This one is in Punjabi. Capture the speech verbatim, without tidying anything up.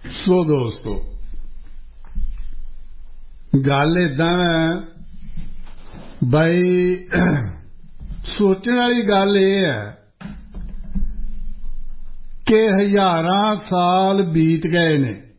ਸੋ ਦੋਸਤੋ, ਗੱਲ ਏਦਾਂ ਹੈ ਬਈ, ਸੋਚਣ ਵਾਲੀ ਗੱਲ ਇਹ ਹੈ ਕਿ ਹਜ਼ਾਰਾਂ ਸਾਲ ਬੀਤ ਗਏ ਨੇ